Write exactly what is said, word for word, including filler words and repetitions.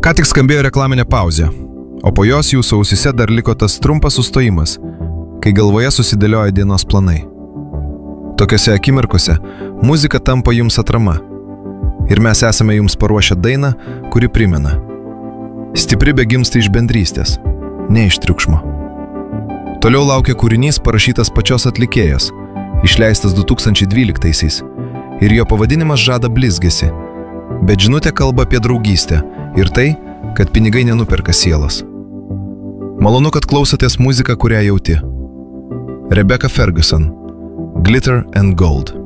Ką tik skambėjo reklaminė pauzė, o po jos jūsų ausise dar liko tas trumpas sustojimas, kai galvoje susidėlioja dienos planai. Tokiose akimirkose muzika tampa jums atrama ir mes esame jums paruošę dainą, kuri primena. Stiprybė gimsta iš bendrystės, ne iš triukšmo. Toliau laukia kūrinys parašytas pačios atlikėjos, išleistas du tūkstančiai dvyliktaisiais, ir jo pavadinimas žada blizgesį, bet žinutė kalba apie draugystę ir tai, kad pinigai nenuperka sielos. Malonu, kad klausotės muziką, kurią jauti. Rebecca Ferguson, Glitter and Gold.